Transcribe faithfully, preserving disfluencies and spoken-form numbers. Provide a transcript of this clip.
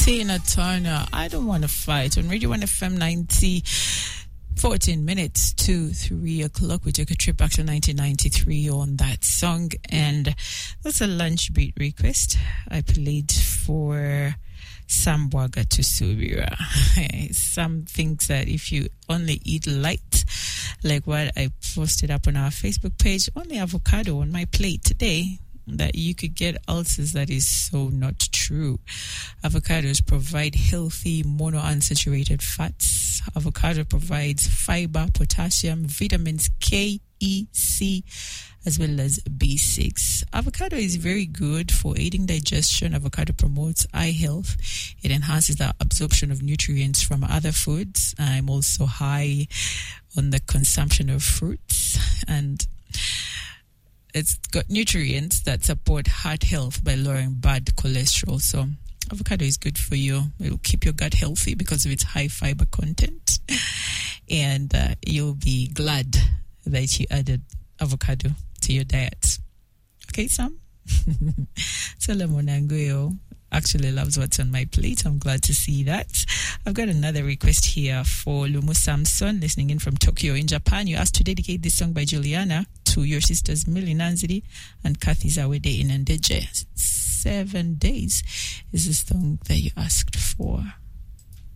Tina Turner, I Don't Want to Fight on Radio one F M ninety. fourteen minutes to three o'clock. We took a trip back to nineteen ninety-three on that song, and that's a lunch beat request. I played for Sambwaga to Subira. Some things that if you only eat light, like what I posted up on our Facebook page, only avocado on my plate today, that you could get ulcers. That is so not true. Avocados provide healthy monounsaturated fats. Avocado provides fiber, potassium, vitamins K, E, C, as well as B six. Avocado is very good for aiding digestion. Avocado promotes eye health. It enhances the absorption of nutrients from other foods. I'm also high on the consumption of fruits, and it's got nutrients that support heart health by lowering bad cholesterol. So avocado is good for you. It will keep your gut healthy because of its high fiber content. And uh, you'll be glad that you added avocado to your diet. Okay, Sam? Solomon Anguyo actually loves what's on my plate. I'm glad to see that. I've got another request here for Lumu Samson, listening in from Tokyo in Japan. You asked to dedicate this song by Juliana to your sisters Millie Nanzidi and Kathy Zawede in Ndeje. Seven Days is the song that you asked for.